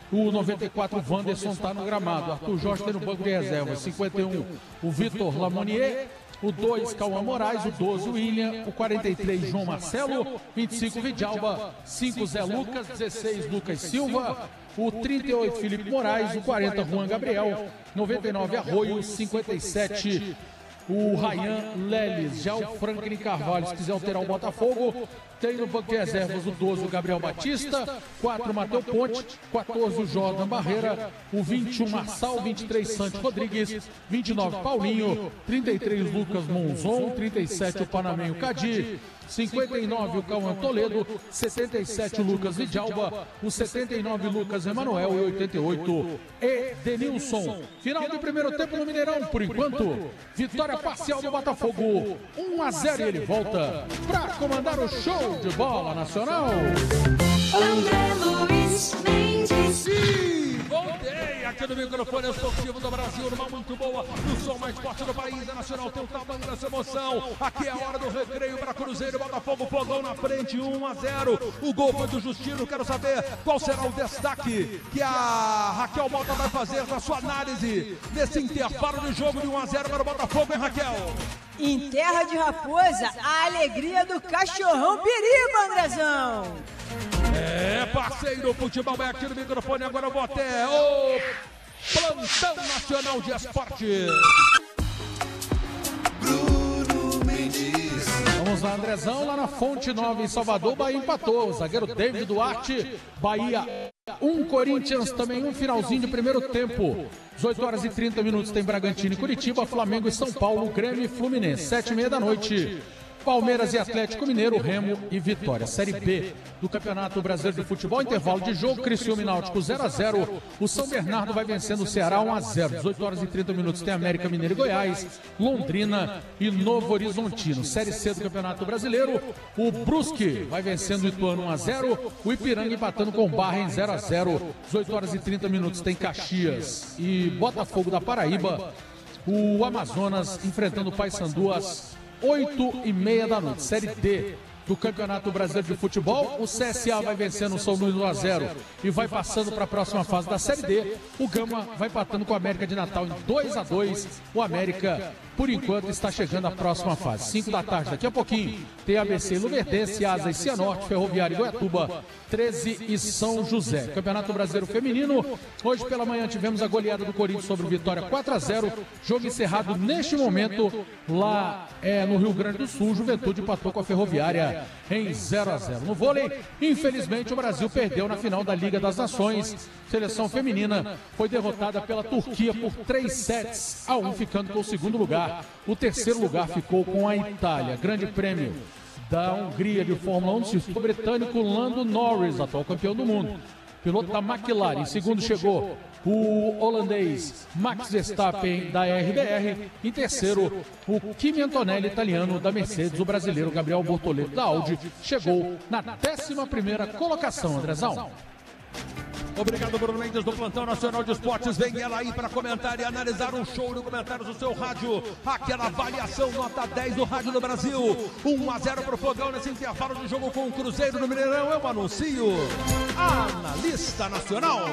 O 94, o Wanderson está no gramado. Arthur Jorge tem no banco de reservas. 51, o Vitor Lamonier. O 2, Cauã Moraes. O 12, o William. O 43, João Marcelo. 25, Vidalba. 5, Zé Lucas. 16, Lucas Silva. O 38, Felipe Moraes. O 40, Juan Gabriel. 99, Arroio. 57, o Ryan Leles. Já o Franklin Carvalho, se quiser alterar o Botafogo, tem no banco de reservas o 12, o Gabriel Batista. 4, Matheus Ponte. 14, o Jordan Barreira. O 21, Marçal. 23, Santos Rodrigues. 29, Paulinho. 33, Lucas Monzon. 37, o Panamenho Cadi. 59, o Cauã Toledo. 77, o Lucas Vidalba. O 79, Lucas Emanuel. E 88, Edenilson. Final do primeiro tempo no Mineirão. Por enquanto, vitória parcial do Botafogo. 1-0 e ele volta para comandar o show de bola nacional. André Luiz Mendes. Voltei aqui no microfone esportivo do Brasil, numa muito boa, no som mais forte do país, a Nacional tem o tamanho dessa emoção. Aqui é a hora do recreio para Cruzeiro e Botafogo, fogão na frente, 1-0. O gol foi do Justino. Quero saber qual será o destaque que a Raquel Mota vai fazer na sua análise nesse intervalo de jogo de 1-0 para o Botafogo, hein, Raquel? Em terra de Raposa, a alegria do cachorrão Piriba, Andrezão. É, parceiro, o futebol é aqui no microfone. Agora eu vou até o Plantão Nacional de Esporte. Vamos lá, Andrezão, lá na Fonte Nova em Salvador, Bahia empatou. O zagueiro David Duarte, Bahia 1, Corinthians também, um finalzinho de primeiro tempo. 18 horas e 30 minutos tem Bragantino e Curitiba, Flamengo e São Paulo, Grêmio e Fluminense. 7h30 da noite. Palmeiras e Atlético Mineiro, Remo e Vitória. Série B do Campeonato Brasileiro de Futebol, intervalo de jogo, Criciúma e Náutico 0-0. O São Bernardo vai vencendo o Ceará 1-0. 18 horas e 30 minutos tem América Mineiro e Goiás, Londrina e Novo Horizontino. Série C do Campeonato Brasileiro, o Brusque vai vencendo o Ituano 1-0. O Ipiranga empatando com o Barra em 0-0. 18 horas e 30 minutos tem Caxias e Botafogo da Paraíba. O Amazonas enfrentando o Paysandu às 8h30 da noite. Série D do Campeonato Brasileiro de Futebol, o CSA vai vencendo o São Luís 1-0 e vai passando para a próxima fase da Série D. O Gama vai empatando com o América de Natal em 2-2. O América, por enquanto, está chegando à próxima fase. 5 da tarde, daqui a pouquinho, tem ABC Luverdense, Asa e Cianorte, Ferroviária e Goiatuba, 13 e São José. Campeonato Brasileiro Feminino, hoje pela manhã tivemos a goleada do Corinthians sobre o Vitória 4-0. Jogo encerrado neste momento lá no Rio Grande do Sul. Juventude empatou com a Ferroviária em 0-0. No vôlei, infelizmente, o Brasil perdeu na final da Liga das Nações. Seleção feminina foi derrotada pela Turquia por 3-1, ficando com o segundo lugar. O terceiro lugar ficou com a Itália. Grande prêmio da Hungria de Fórmula 1, o britânico Lando Norris, atual campeão do mundo. Piloto da McLaren. Em segundo chegou o holandês Max Verstappen da RBR. Em terceiro, o Kimi Antonelli, italiano da Mercedes. O brasileiro Gabriel Bortoleto da Audi chegou na 11ª colocação, Andrezão. Obrigado, Bruno Mendes, do Plantão Nacional de Esportes. Vem ela aí para comentar e analisar um show de comentários do seu rádio. Aquela avaliação nota 10 do rádio do Brasil. 1-0 para o Fogão nesse intervalo de jogo com o Cruzeiro no Mineirão. Eu anuncio a analista nacional,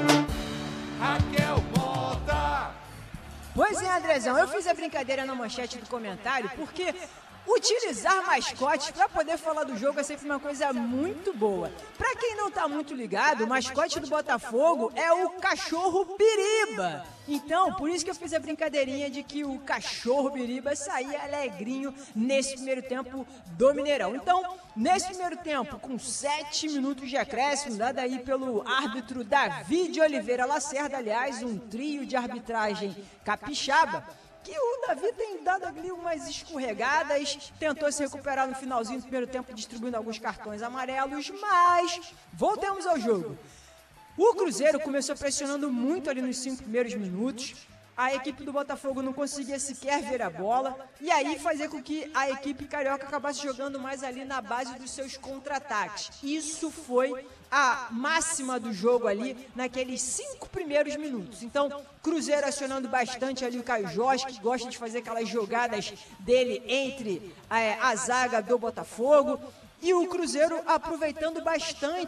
Raquel Mota. Pois é, Andrezão, eu fiz a brincadeira na manchete do comentário porque utilizar mascotes para poder falar do jogo é sempre uma coisa muito boa. Para quem não tá muito ligado, o mascote do Botafogo é o cachorro Piriba. Então, por isso que eu fiz a brincadeirinha de que o cachorro Piriba saía alegrinho nesse primeiro tempo do Mineirão. Então, nesse primeiro tempo, com 7 minutos de acréscimo, dado aí pelo árbitro Davi de Oliveira Lacerda, aliás, um trio de arbitragem capixaba, que o Davi tem dado ali umas escorregadas, tentou se recuperar no finalzinho do primeiro tempo, distribuindo alguns cartões amarelos, mas voltemos ao jogo. O Cruzeiro começou pressionando muito ali nos 5 primeiros minutos, a equipe do Botafogo não conseguia sequer ver a bola, e aí fazia com que a equipe carioca acabasse jogando mais ali na base dos seus contra-ataques. Isso foi a máxima do jogo ali naqueles 5 primeiros minutos. Então, Cruzeiro acionando bastante ali o Caio Jorge, que gosta de fazer aquelas jogadas dele entre a zaga do Botafogo, e o Cruzeiro aproveitando bastante